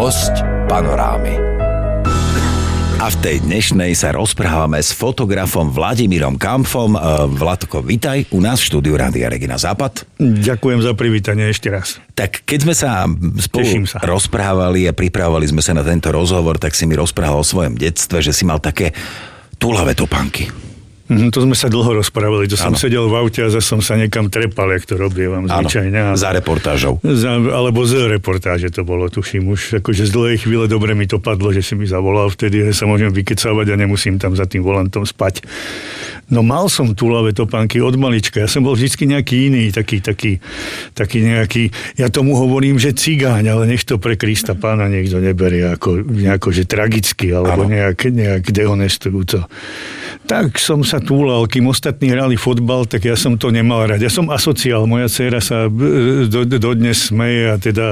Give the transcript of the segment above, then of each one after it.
Hosť Panorámy. A v tej dnešnej sa rozprávame s fotografom Vladimírom Kampfom. Vladko, vitaj u nás v štúdiu Rádia Regina Západ. Ďakujem za privítanie ešte raz. Tak keď sme sa spolu rozprávali a pripravovali sme sa na tento rozhovor, tak si mi rozprával o svojom detstve, že si mal také túlavé topánky. To sme sa dlho rozprávali, to som sedel v aute a zase som sa niekam trepal, jak to robievam zvyčajne. Za reportážou. Alebo z reportáže to bolo, tuším už. Akože z dlhej chvíle dobre mi to padlo, že si mi zavolal vtedy, že sa môžem vykecávať a nemusím tam za tým volantom spať. No mal som túlavé topánky od malička. Ja som bol vždycky nejaký iný, taký nejaký, ja tomu hovorím, že cigáň, ale nech to pre Krista Pána niekto neberie ako nejako, že tragicky, alebo nejak dehonestujúco. Tak som sa túlal, kým ostatní hrali fotbal, tak ja som to nemal rád. Ja som asociál, moja dcéra sa dodnes smeje a teda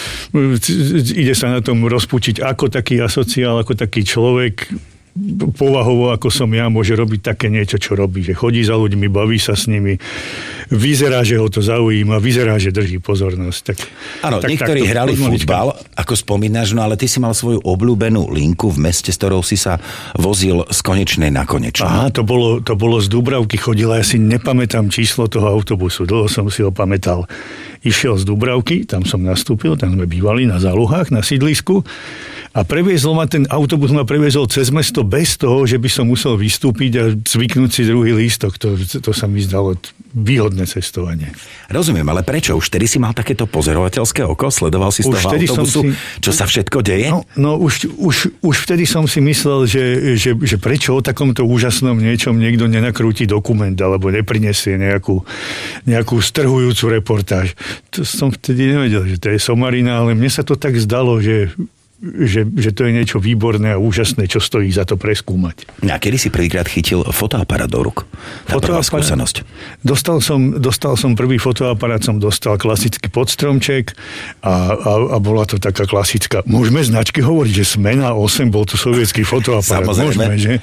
ide sa na tom rozpučiť, ako taký asociál, ako taký človek povahovo, ako som ja, môže robiť také niečo, čo robí. Že chodí za ľuďmi, baví sa s nimi, vyzerá, že ho to zaujíma, vyzerá, že drží pozornosť. Áno, niektorí hrali futbal, ako spomínaš, no ale ty si mal svoju obľúbenú linku v meste, s ktorou si sa vozil z konečnej na konečnú. Aha, to bolo z Dúbravky, chodila, ja si nepamätám číslo toho autobusu, dlho som si ho pamätal. Išiel z Dúbravky, tam som nastúpil, tam sme bývali na záluhách, na sídlisku a ten autobus ma previezol cez mesto bez toho, že by som musel vystúpiť a zvyknúť si druhý lístok. To sa mi zdalo výhodné cestovanie. Rozumiem, ale prečo? Už vtedy si mal takéto pozorovateľské oko? Sledoval si z toho autobusu, čo sa všetko deje? No už vtedy som si myslel, že prečo o takomto úžasnom niečom niekto nenakrúti dokument alebo neprinesie nejakú strhujúcu reportáž. To som vtedy nevedel, že to je somarina, ale mne sa to tak zdalo, že to je niečo výborné a úžasné, čo stojí za to preskúmať. A kedy si prvýkrát chytil fotoaparát do rúk? Tá prvá skúsenosť. Dostal som prvý fotoaparát, som dostal klasický podstromček a bola to taká klasická. Môžeme značky hovoriť, že Smena 8 bol to sovietský fotoaparát. Samozrejme. Môžeme, že?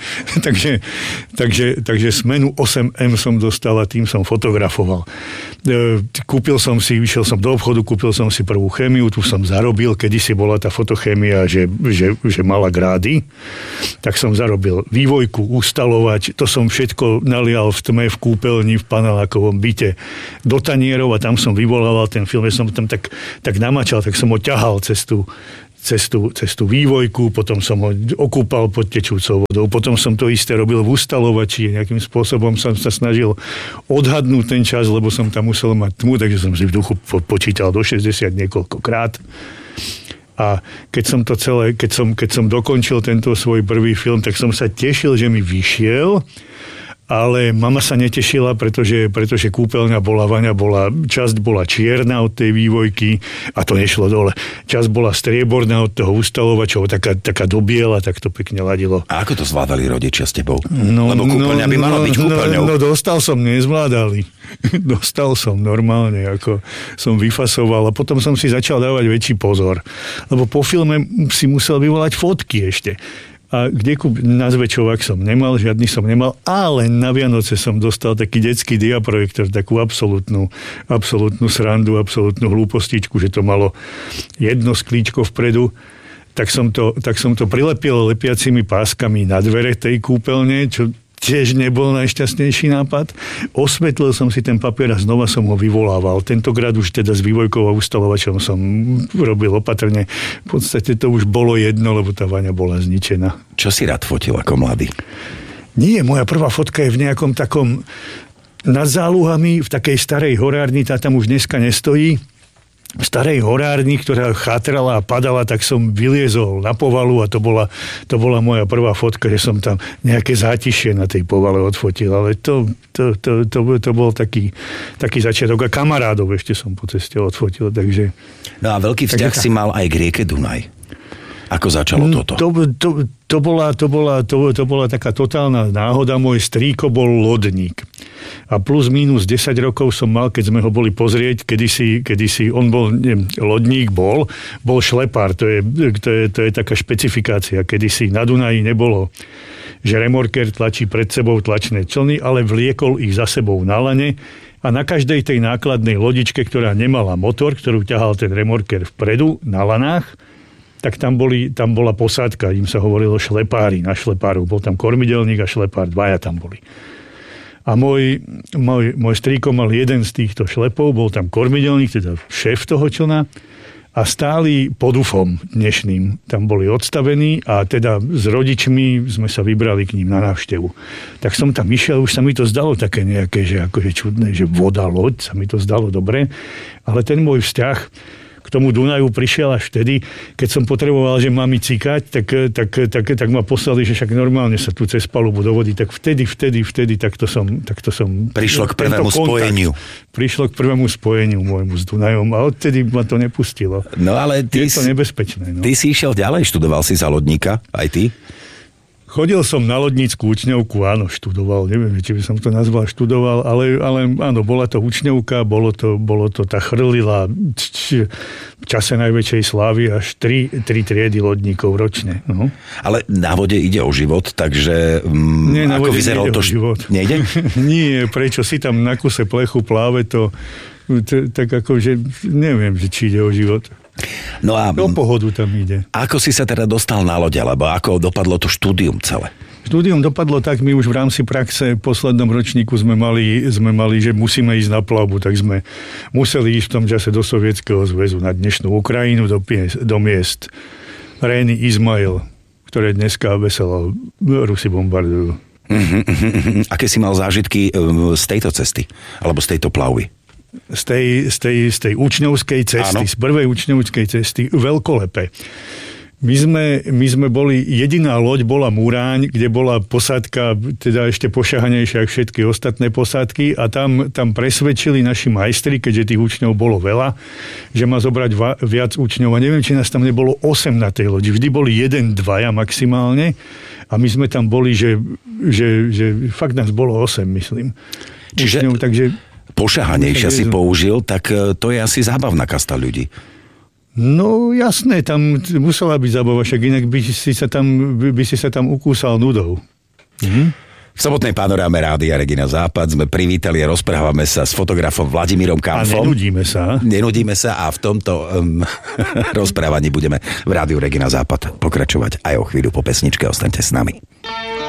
takže Smenu 8M som dostal a tým som fotografoval. Išiel som do obchodu, kúpil som si prvú chémiu, tu som zarobil, kedysi bola tá fotochémia, že mala grády, tak som zarobil vývojku, ustalovač, to som všetko nalial v tme, v kúpeľni, v panelákovom byte do tanierov a tam som vyvolával ten film, ja som tam tak namačal, tak som ho ťahal cez tú vývojku, potom som ho okúpal pod tečúcou vodou, potom som to isté robil v ustalovači, nejakým spôsobom som sa snažil odhadnúť ten čas, lebo som tam musel mať tmu, takže som si v duchu počítal do 60 niekoľkokrát. A keď som dokončil tento svoj prvý film, tak som sa tešil, že mi vyšiel, ale mama sa netešila, pretože kúpeľňa bola vaňa, časť bola čierna od tej vývojky a to nešlo dole. Časť bola strieborná od toho ustalovača, taká do biela, tak to pekne ladilo. A ako to zvládali rodičia s tebou? Lebo kúpeľňa by mala byť kúpeľňou. Nezvládali. Dostal som normálne, ako som vyfasoval a potom som si začal dávať väčší pozor. Lebo po filme si musel vyvolať fotky ešte. A na Zvečovák som nemal, žiadny som nemal, ale na Vianoce som dostal taký detský diaprojektor, takú absolútnu srandu, absolútnu hlúpostičku, že to malo jedno sklíčko vpredu. Tak som to prilepil lepiacimi páskami na dvere tej kúpeľne, čo tiež nebol najšťastnejší nápad. Osvetlil som si ten papier a znova som ho vyvolával. Tentokrát už teda s vývojkou a ustalovačom som robil opatrne. V podstate to už bolo jedno, lebo tá vaňa bola zničená. Čo si rád fotil ako mladý? Nie, moja prvá fotka je v nejakom takom nad záluhami, v takej starej horárni, tá tam už dneska nestojí. V starej horárni, ktorá chátrala a padala, tak som vyliezol na povalu a to bola moja prvá fotka, že som tam nejaké zátišie na tej povale odfotil, ale to bol taký začiatok a kamarádov ešte som po ceste odfotil, takže... No a veľký vzťah si mal aj k rieke Dunaj. Ako začalo toto? To bola taká totálna náhoda. Môj strýko bol lodník. A plus minus 10 rokov som mal, keď sme ho boli pozrieť, kedysi on bol, lodník bol šlepár. To je taká špecifikácia. Kedysi na Dunaji nebolo, že remorker tlačí pred sebou tlačné člny, ale vliekol ich za sebou na lane a na každej tej nákladnej lodičke, ktorá nemala motor, ktorú ťahal ten remorker vpredu na lanách, tak tam bola posádka, im sa hovorilo šlepári, na šlepárov. Bol tam kormidelník a šlepár, dvaja tam boli. A môj strýko mal jeden z týchto šlepov, bol tam kormidelník, teda šéf toho člna, a stáli pod ufom dnešným. Tam boli odstavení a teda s rodičmi sme sa vybrali k ním na návštevu. Tak som tam išiel, už sa mi to zdalo také nejaké, že akože čudné, že voda, loď, sa mi to zdalo dobre, ale ten môj vzťah k tomu Dunaju prišiel až vtedy, keď som potreboval, že mám cikať, tak ma poslali, že však normálne sa tu cez palubu do vody, tak vtedy takto som prišlo k prvému spojeniu. Prišlo k prvému spojeniu môjmu s Dunajom a odtedy ma to nepustilo. No ale je to nebezpečné. No. Ty si išiel ďalej, študoval si za lodníka, aj ty? Chodil som na lodnícku učňovku, áno, študoval, neviem, či by som to nazval študoval, ale áno, bola to učňovka, bolo to tá chrlila v čase najväčšej slávy až 3 triedy lodníkov ročne. No. Ale na vode ide o život, takže nie, na ako vode vyzeral to život. Nejde? Nie, prečo si tam na kuse plechu pláve to tak ako, že neviem, že či ide o život. No a o pohodu tam ide. Ako si sa teda dostal na loď, alebo ako dopadlo to štúdium celé? Štúdium dopadlo tak, my už v rámci praxe v poslednom ročníku sme mali, že musíme ísť na plavbu, tak sme museli ísť v tom čase do Sovietskeho zväzu na dnešnú Ukrajinu, do miest Rény, Izmail, ktoré dneska veselo Rusi bombardujú. Aké si mal zážitky z tejto cesty? Alebo z tejto plavby? Z tej učňovskej cesty, z prvej učňovskej cesty, veľkolepé. My sme boli, jediná loď bola Muráň, kde bola posádka, teda ešte pošahanejšia ako všetky ostatné posádky a tam presvedčili naši majstri, keďže tých učňov bolo veľa, že má zobrať viac učňov a neviem, či nás tam nebolo 8 na tej lodi. Vždy boli 1-2 maximálne a my sme tam boli, že fakt nás bolo 8, myslím. Čiže učňov, takže pošahanejšia si použil, tak to je asi zábavná kasta ľudí. No jasné, tam musela byť zábava, však inak by si sa tam ukúsal nudou. V sobotnej panoráme Rádia Regina Západ sme privítali a rozprávame sa s fotografom Vladimírom Kampfom. A nenudíme sa. A v tomto rozprávaní budeme v Rádiu Regina Západ pokračovať aj o chvíľu po pesničke. Ostaňte s nami.